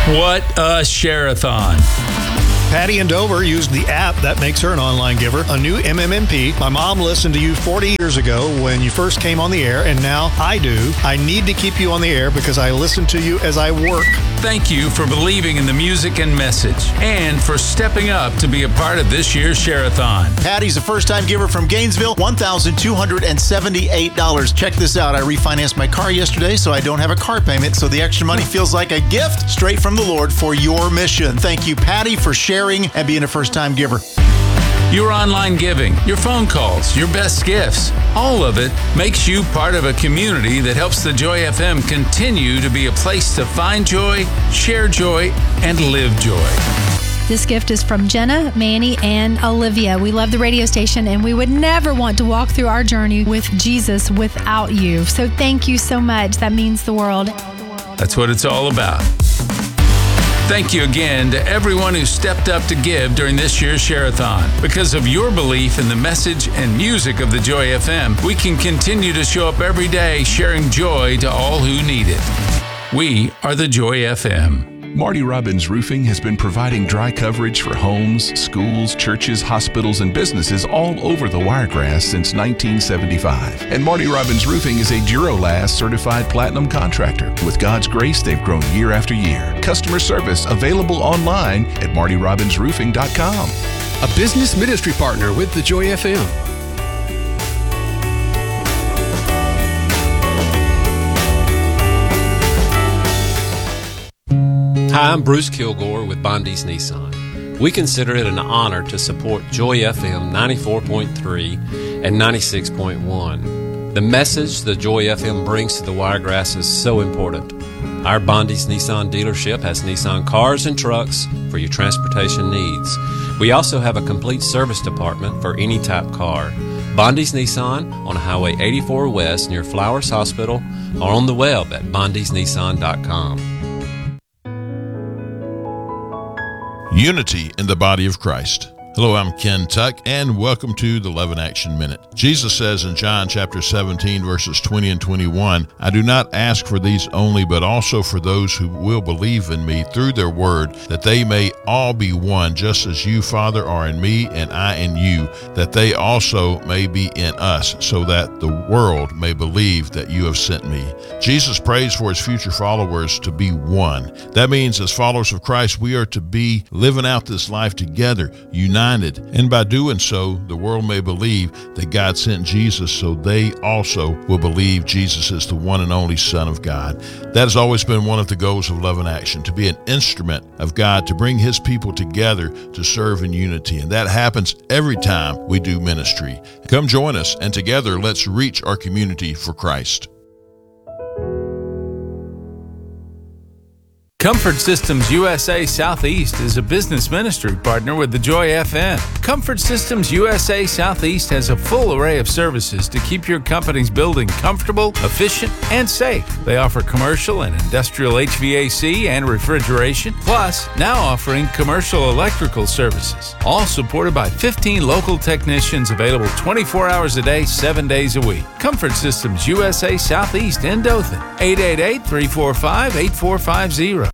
What a share-a-thon. Patty in Dover used the app that makes her an online giver, a new MMMP. My mom listened to you 40 years ago when you first came on the air, and now I do. I need to keep you on the air because I listen to you as I work. Thank you for believing in the music and message, and for stepping up to be a part of this year's share-a-thon. Patty's a first-time giver from Gainesville, $1,278. Check this out. I refinanced my car yesterday, so I don't have a car payment, so the extra money feels like a gift straight from the Lord for your mission. Thank you, Patty, for sharing and being a first-time giver. Your online giving, your phone calls, your best gifts, all of it makes you part of a community that helps the Joy FM continue to be a place to find joy, share joy, and live joy. This gift is from Jenna, Manny, and Olivia. We love the radio station, and we would never want to walk through our journey with Jesus without you. So thank you so much. That means the world. That's what it's all about. Thank you again to everyone who stepped up to give during this year's share-a-thon. Because of your belief in the message and music of the Joy FM, we can continue to show up every day sharing joy to all who need it. We are the Joy FM. Marty Robbins Roofing has been providing dry coverage for homes, schools, churches, hospitals, and businesses all over the Wiregrass since 1975. And Marty Robbins Roofing is a Duralast certified platinum contractor. With God's grace, they've grown year after year. Customer service available online at martyrobbinsroofing.com. A business ministry partner with the Joy FM. Hi, I'm Bruce Kilgore with Bondi's Nissan. We consider it an honor to support Joy FM 94.3 and 96.1. The message the Joy FM brings to the Wiregrass is so important. Our Bondi's Nissan dealership has Nissan cars and trucks for your transportation needs. We also have a complete service department for any type car. Bondi's Nissan on Highway 84 West near Flowers Hospital, or on the web at bondisnissan.com. Unity in the body of Christ. Hello, I'm Ken Tuck, and welcome to the Love in Action Minute. Jesus says in John chapter 17, verses 20 and 21, I do not ask for these only, but also for those who will believe in me through their word, that they may all be one, just as you, Father, are in me and I in you, that they also may be in us, so that the world may believe that you have sent me. Jesus prays for his future followers to be one. That means as followers of Christ, we are to be living out this life together, united. And by doing so, the world may believe that God sent Jesus, so they also will believe Jesus is the one and only Son of God. That has always been one of the goals of Love in Action, to be an instrument of God, to bring his people together to serve in unity. And that happens every time we do ministry. Come join us, and together let's reach our community for Christ. Comfort Systems USA Southeast is a business ministry partner with the Joy FM. Comfort Systems USA Southeast has a full array of services to keep your company's building comfortable, efficient, and safe. They offer commercial and industrial HVAC and refrigeration, plus now offering commercial electrical services, all supported by 15 local technicians available 24 hours a day, 7 days a week. Comfort Systems USA Southeast in Dothan, 888-345-8450.